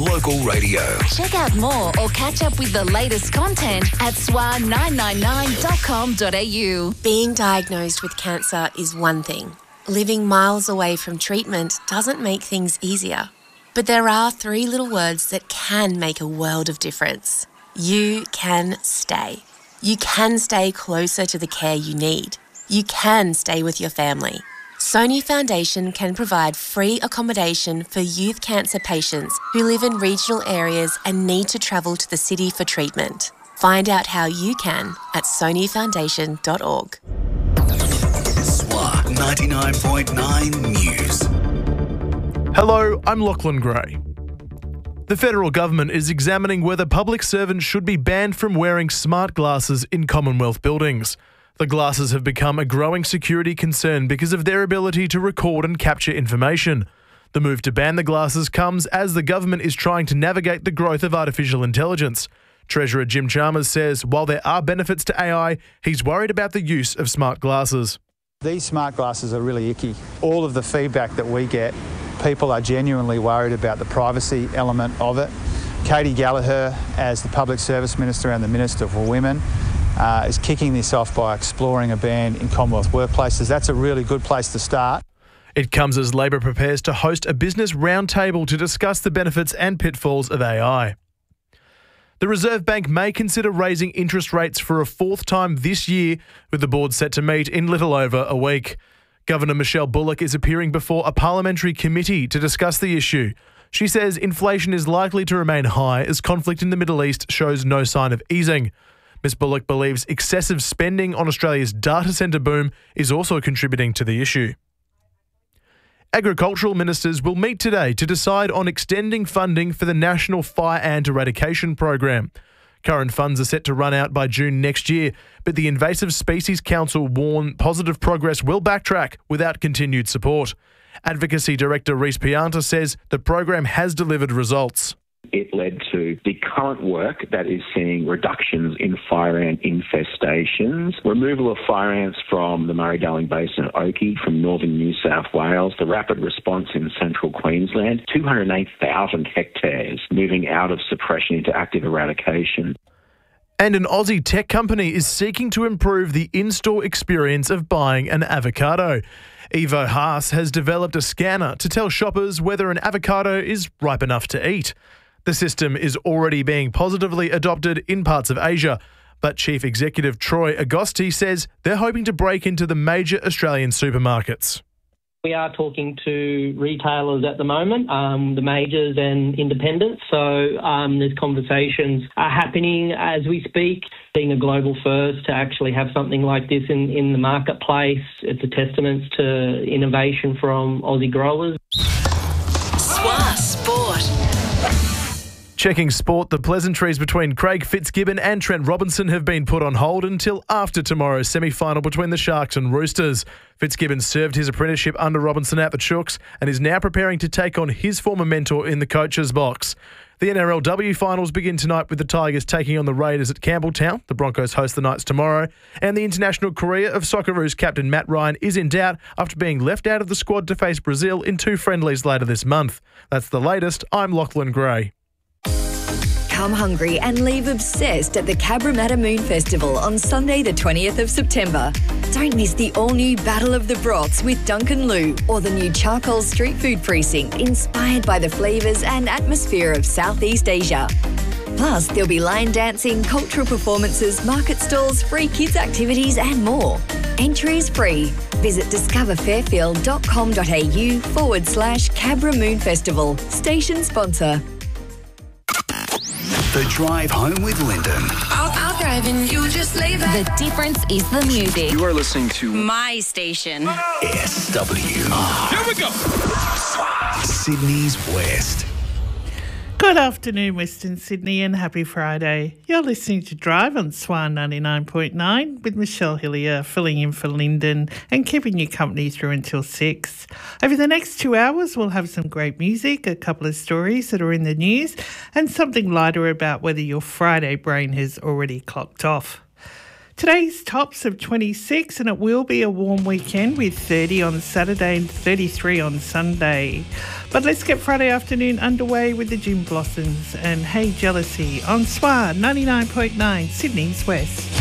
local radio. Check out more or catch up with the latest content at swa999.com.au. Being diagnosed with cancer is one thing. Living miles away from treatment doesn't make things easier. But there are 3 little words that can make a world of difference. You can stay. You can stay closer to the care you need. You can stay with your family. Sony Foundation can provide free accommodation for youth cancer patients who live in regional areas and need to travel to the city for treatment. Find out how you can at sonyfoundation.org. SWA 99.9 News. Hello, I'm Lachlan Gray. The federal government is examining whether public servants should be banned from wearing smart glasses in Commonwealth buildings. The glasses have become a growing security concern because of their ability to record and capture information. The move to ban the glasses comes as the government is trying to navigate the growth of artificial intelligence. Treasurer Jim Chalmers says while there are benefits to AI, he's worried about the use of smart glasses. These smart glasses are really icky. All of the feedback that we get, people are genuinely worried about the privacy element of it. Katie Gallagher, as the Public Service Minister and the Minister for Women, is kicking this off by exploring a ban in Commonwealth workplaces. That's a really good place to start. It comes as Labor prepares to host a business roundtable to discuss the benefits and pitfalls of AI. The Reserve Bank may consider raising interest rates for a 4th time this year, with the board set to meet in little over a week. Governor Michelle Bullock is appearing before a parliamentary committee to discuss the issue. She says inflation is likely to remain high as conflict in the Middle East shows no sign of easing. Ms Bullock believes excessive spending on Australia's data centre boom is also contributing to the issue. Agricultural ministers will meet today to decide on extending funding for the National Fire Ant Eradication Program. Current funds are set to run out by June next year, but the Invasive Species Council warn positive progress will backtrack without continued support. Advocacy Director Reece Pianta says the program has delivered results. It led to the current work that is seeing reductions in fire ant infestations, removal of fire ants from the Murray-Darling Basin at Oakey from northern New South Wales, the rapid response in central Queensland, 208,000 hectares moving out of suppression into active eradication. And an Aussie tech company is seeking to improve the in-store experience of buying an avocado. Evo Haas has developed a scanner to tell shoppers whether an avocado is ripe enough to eat. The system is already being positively adopted in parts of Asia, but Chief Executive Troy Agosti says they're hoping to break into the major Australian supermarkets. We are talking to retailers at the moment, the majors and independents, so there's conversations are happening as we speak. Being a global first to actually have something like this in the marketplace, it's a testament to innovation from Aussie growers. SWA Sport. Checking sport, the pleasantries between Craig Fitzgibbon and Trent Robinson have been put on hold until after tomorrow's semi-final between the Sharks and Roosters. Fitzgibbon served his apprenticeship under Robinson at the Chooks and is now preparing to take on his former mentor in the coach's box. The NRLW finals begin tonight with the Tigers taking on the Raiders at Campbelltown. The Broncos host the Knights tomorrow. And the international career of Socceroos captain Matt Ryan is in doubt after being left out of the squad to face Brazil in 2 friendlies later this month. That's the latest. I'm Lachlan Gray. Come hungry and leave obsessed at the Cabramatta Moon Festival on Sunday the 20th of September. Don't miss the all-new Battle of the Broths with Duncan Liu or the new Charcoal Street Food Precinct inspired by the flavours and atmosphere of Southeast Asia. Plus, there'll be line dancing, cultural performances, market stalls, free kids activities and more. Entry is free. Visit discoverfairfield.com.au/Cabra Moon Festival. Station sponsor. The Drive Home with Lyndon. I'll drive and you just lay back. The difference is the music. You are listening to My station. SWR. Here we go. Sydney's West. Good afternoon, Western Sydney, and happy Friday. You're listening to Drive on SWA 99.9 with Michelle Hillier filling in for Lyndon and keeping you company through until 6. Over the next 2 hours, we'll have some great music, a couple of stories that are in the news, and something lighter about whether your Friday brain has already clocked off. Today's tops of 26, and it will be a warm weekend with 30 on Saturday and 33 on Sunday. But let's get Friday afternoon underway with the Gin Blossoms and Hey Jealousy on SWAR 99.9 Sydney's West.